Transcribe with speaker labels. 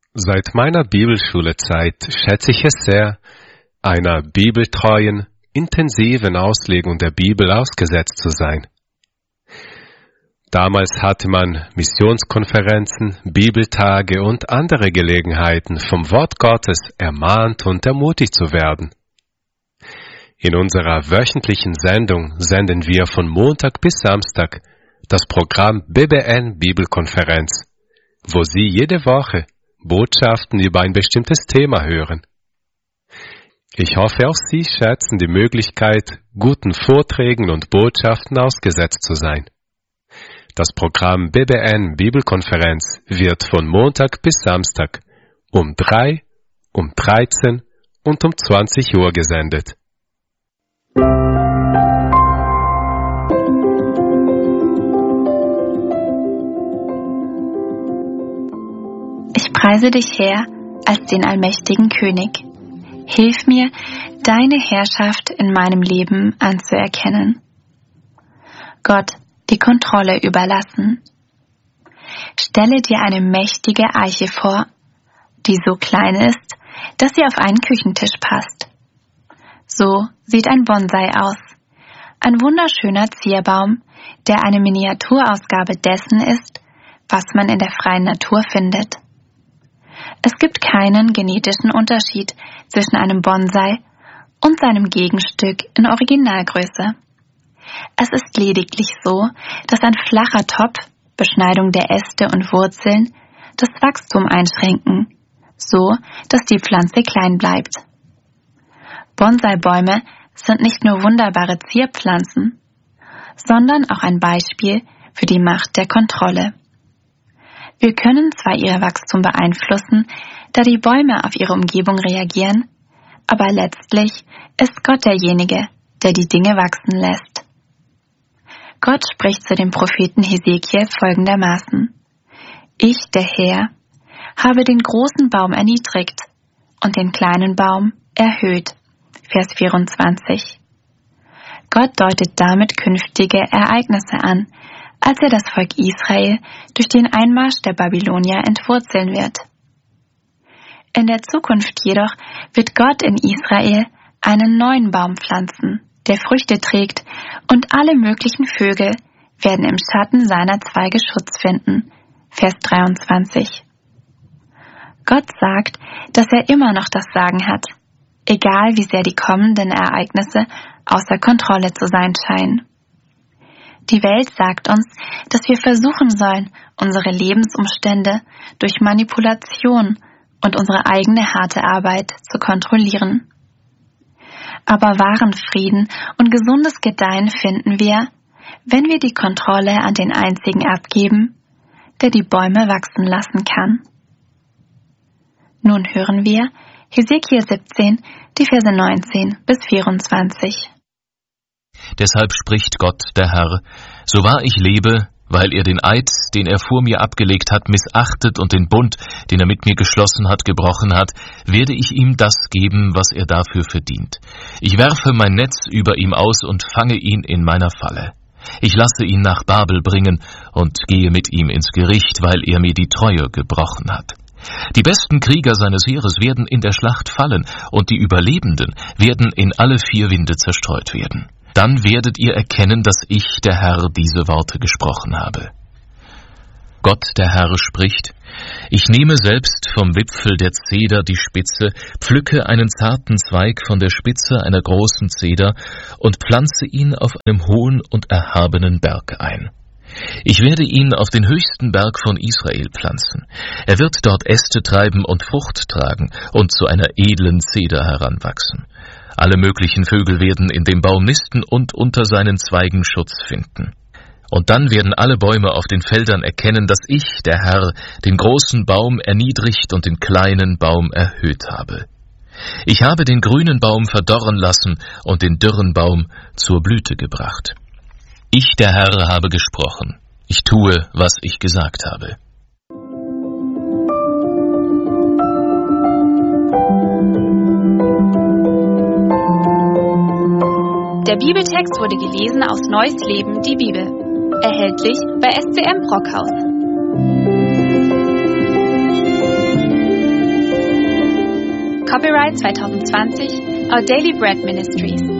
Speaker 1: Seit meiner Bibelschulezeit schätze ich es sehr, einer bibeltreuen, intensiven Auslegung der Bibel ausgesetzt zu sein. Damals hatte man Missionskonferenzen, Bibeltage und andere Gelegenheiten, vom Wort Gottes ermahnt und ermutigt zu werden. In unserer wöchentlichen Sendung senden wir von Montag bis Samstag das Programm BBN Bibelkonferenz, wo Sie jede Woche Botschaften über ein bestimmtes Thema hören. Ich hoffe, auch Sie schätzen die Möglichkeit, guten Vorträgen und Botschaften ausgesetzt zu sein. Das Programm BBN Bibelkonferenz wird von Montag bis Samstag um 3, um 13 und um 20 Uhr gesendet.
Speaker 2: Ich preise dich, Herr, als den allmächtigen König. Hilf mir, deine Herrschaft in meinem Leben anzuerkennen. Gott, die Kontrolle überlassen. Stelle dir eine mächtige Eiche vor, die so klein ist, dass sie auf einen Küchentisch passt. So sieht ein Bonsai aus. Ein wunderschöner Zierbaum, der eine Miniaturausgabe dessen ist, was man in der freien Natur findet. Es gibt keinen genetischen Unterschied zwischen einem Bonsai und seinem Gegenstück in Originalgröße. Es ist lediglich so, dass ein flacher Topf, Beschneidung der Äste und Wurzeln, das Wachstum einschränken, so dass die Pflanze klein bleibt. Bonsai-Bäume sind nicht nur wunderbare Zierpflanzen, sondern auch ein Beispiel für die Macht der Kontrolle. Wir können zwar ihr Wachstum beeinflussen, da die Bäume auf ihre Umgebung reagieren, aber letztlich ist Gott derjenige, der die Dinge wachsen lässt. Gott spricht zu dem Propheten Hesekiel folgendermaßen: Ich, der Herr, habe den großen Baum erniedrigt und den kleinen Baum erhöht. Vers 24. Gott deutet damit künftige Ereignisse an, als er das Volk Israel durch den Einmarsch der Babylonier entwurzeln wird. In der Zukunft jedoch wird Gott in Israel einen neuen Baum pflanzen, der Früchte trägt, und alle möglichen Vögel werden im Schatten seiner Zweige Schutz finden. Vers 23. Gott sagt, dass er immer noch das Sagen hat, egal wie sehr die kommenden Ereignisse außer Kontrolle zu sein scheinen. Die Welt sagt uns, dass wir versuchen sollen, unsere Lebensumstände durch Manipulation und unsere eigene harte Arbeit zu kontrollieren. Aber wahren Frieden und gesundes Gedeihen finden wir, wenn wir die Kontrolle an den Einzigen abgeben, der die Bäume wachsen lassen kann. Nun hören wir Hesekiel 17, die Verse 19 bis 24.
Speaker 3: Deshalb spricht Gott, der Herr: So wahr ich lebe, weil er den Eid, den er vor mir abgelegt hat, missachtet und den Bund, den er mit mir geschlossen hat, gebrochen hat, werde ich ihm das geben, was er dafür verdient. Ich werfe mein Netz über ihm aus und fange ihn in meiner Falle. Ich lasse ihn nach Babel bringen und gehe mit ihm ins Gericht, weil er mir die Treue gebrochen hat. Die besten Krieger seines Heeres werden in der Schlacht fallen, und die Überlebenden werden in alle 4 Winde zerstreut werden. Dann werdet ihr erkennen, dass ich, der Herr, diese Worte gesprochen habe. Gott, der Herr, spricht: Ich nehme selbst vom Wipfel der Zeder die Spitze, pflücke einen zarten Zweig von der Spitze einer großen Zeder und pflanze ihn auf einem hohen und erhabenen Berg ein. Ich werde ihn auf den höchsten Berg von Israel pflanzen. Er wird dort Äste treiben und Frucht tragen und zu einer edlen Zeder heranwachsen. Alle möglichen Vögel werden in dem Baum nisten und unter seinen Zweigen Schutz finden. Und dann werden alle Bäume auf den Feldern erkennen, dass ich, der Herr, den großen Baum erniedrigt und den kleinen Baum erhöht habe. Ich habe den grünen Baum verdorren lassen und den dürren Baum zur Blüte gebracht. Ich, der Herr, habe gesprochen. Ich tue, was ich gesagt habe.
Speaker 2: Der Bibeltext wurde gelesen aus Neues Leben, die Bibel. Erhältlich bei SCM Brockhaus. Copyright 2020, Our Daily Bread Ministries.